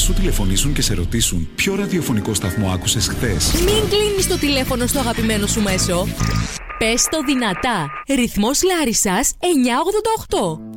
σου τηλεφωνήσουν και σε ρωτήσουν ποιο ραδιοφωνικό σταθμό άκουσες χθες? Μην κλείνεις το τηλέφωνο στο αγαπημένο σου μέσο. Πες το δυνατά. Ρυθμός Λάρισσας 988.